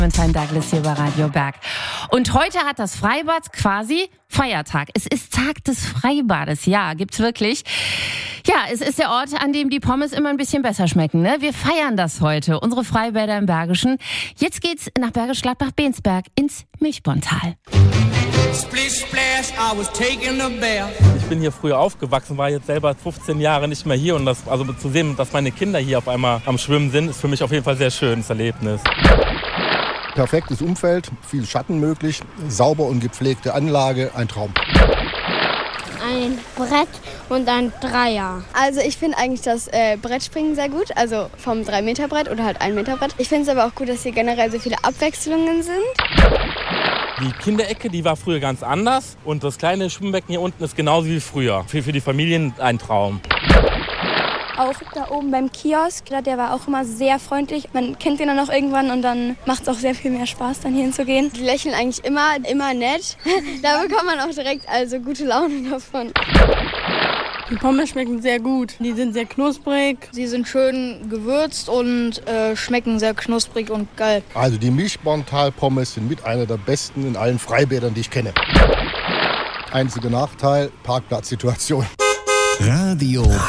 Clementine Douglas hier bei Radio Berg. Und heute hat das Freibad quasi Feiertag. Es ist Tag des Freibades. Ja, gibt's wirklich. Ja, es ist der Ort, an dem die Pommes immer ein bisschen besser schmecken. Ne? Wir feiern das heute, unsere Freibäder im Bergischen. Jetzt geht's nach Bergisch Gladbach-Bensberg ins Milchbonntal. Ich bin hier früher aufgewachsen, war jetzt selber 15 Jahre nicht mehr hier. Und zu sehen, dass meine Kinder hier auf einmal am Schwimmen sind, ist für mich auf jeden Fall ein sehr schönes Erlebnis. Perfektes Umfeld, viel Schatten möglich, sauber und gepflegte Anlage, ein Traum. Ein Brett und ein Dreier. Also ich finde eigentlich das Brettspringen sehr gut, also vom 3-Meter-Brett oder halt 1-Meter-Brett. Ich finde es aber auch gut, dass hier generell so viele Abwechslungen sind. Die Kinderecke, die war früher ganz anders und das kleine Schwimmbecken hier unten ist genauso wie früher. Für die Familien ein Traum. Auch da oben beim Kiosk, der war auch immer sehr freundlich. Man kennt ihn dann auch irgendwann und dann macht es auch sehr viel mehr Spaß, dann hier hinzugehen. Die lächeln eigentlich immer nett. Da bekommt man auch direkt gute Laune davon. Die Pommes schmecken sehr gut. Die sind sehr knusprig. Sie sind schön gewürzt und schmecken sehr knusprig und geil. Also die Milchbonntal-Pommes sind mit einer der besten in allen Freibädern, die ich kenne. Einziger Nachteil, Parkplatzsituation. Radio